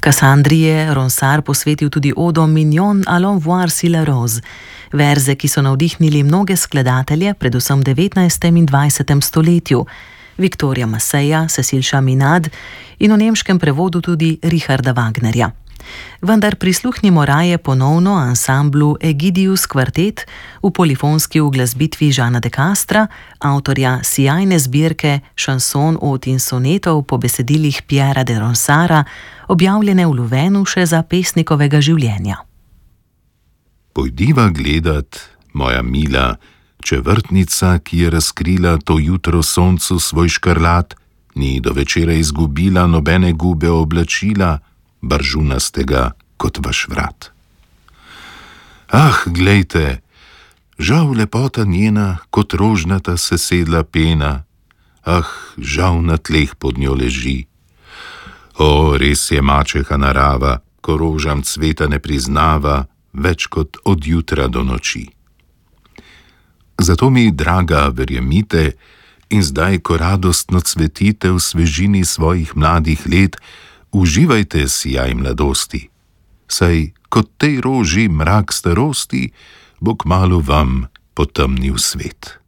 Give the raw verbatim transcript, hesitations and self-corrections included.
Cassandri je Ronsard posvetil tudi odo Mignon à l'envoi si la rose, verze, ki so navdihnili mnoge skladatelje, predvsem v devetnajstem in dvajsetem stoletju, Viktorja Masseja, Cécile Chaminade in v nemškem prevodu tudi Richarda Wagnerja. Vendar prisluhnimo raje ponovno ansamblu Egidius Kvartet v polifonski uglasbitvi Žana de Castra, avtorja sijajne zbirke Chanson od in sonetov po besedilih Pierra de Ronsarda, objavljene v Louvenu še za pesnikovega življenja. Pojdiva gledat, moja mila, če vrtnica, ki je razkrila to jutro soncu svoj škrlat, ni do večera izgubila nobene gube oblačila, baržunastega kot vaš vrat. Ah, glejte, žal lepota njena kot rožnata sesedla pena, ah, žal na tleh pod njo leži. O, res je mačeha narava, ko rožam cveta ne priznava, več kot od jutra do noči. Zato mi, draga, verjemite, in zdaj, ko radostno cvetite v svežini svojih mladih let, uživajte sijaj mladosti, saj kot tej roži mrak starosti bo kmalu vam potemnil svet.